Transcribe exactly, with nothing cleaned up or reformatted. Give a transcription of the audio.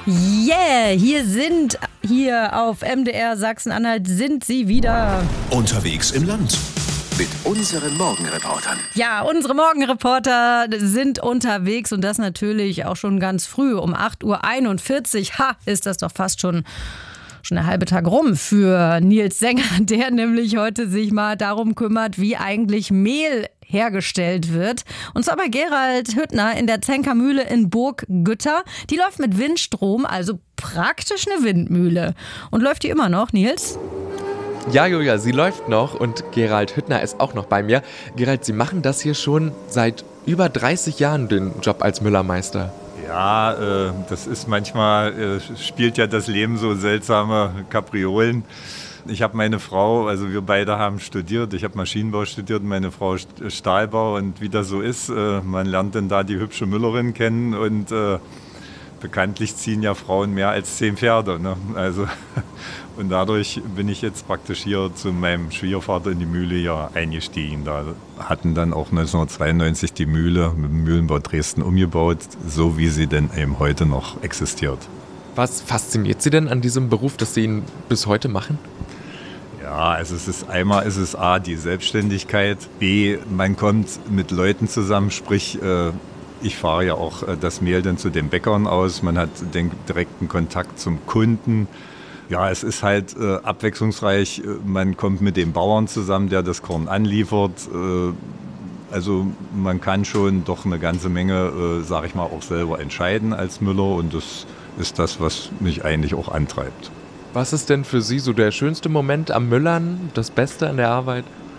Yeah, hier sind, hier auf M D R Sachsen-Anhalt sind sie wieder. Unterwegs im Land. Mit unseren Morgenreportern. Ja, unsere Morgenreporter sind unterwegs und das natürlich auch schon ganz früh um acht Uhr einundvierzig. Ha, ist das doch fast schon... Schon der halbe Tag rum für Nils Sänger, der nämlich heute sich mal darum kümmert, wie eigentlich Mehl hergestellt wird. Und zwar bei Gerald Hüttner in der Zenker-Mühle in Burggütter. Die läuft mit Windstrom, also praktisch eine Windmühle. Und läuft die immer noch, Nils? Ja, Julia, sie läuft noch und Gerald Hüttner ist auch noch bei mir. Gerald, Sie machen das hier schon seit über dreißig Jahren, den Job als Müllermeister. Ja, äh, das ist manchmal, äh, spielt ja das Leben so seltsame Kapriolen. Ich habe meine Frau, also wir beide haben studiert, ich habe Maschinenbau studiert, meine Frau Stahlbau und wie das so ist, äh, man lernt dann da die hübsche Müllerin kennen und äh, bekanntlich ziehen ja Frauen mehr als zehn Pferde, ne? Also, und dadurch bin ich jetzt praktisch hier zu meinem Schwiegervater in die Mühle hier eingestiegen. Da hatten dann auch neunzehnhundertzweiundneunzig die Mühle mit dem Mühlenbau Dresden umgebaut, so wie sie denn eben heute noch existiert. Was fasziniert Sie denn an diesem Beruf, dass Sie ihn bis heute machen? Ja, also es ist einmal ist es A, die Selbstständigkeit, B, man kommt mit Leuten zusammen, sprich äh, ich fahre ja auch das Mehl dann zu den Bäckern aus. Man hat den direkten Kontakt zum Kunden. Ja, es ist halt äh, abwechslungsreich. Man kommt mit dem Bauern zusammen, der das Korn anliefert. Äh, also man kann schon doch eine ganze Menge, äh, sage ich mal, auch selber entscheiden als Müller. Und das ist das, was mich eigentlich auch antreibt. Was ist denn für Sie so der schönste Moment am Müllern, das Beste an der Arbeit?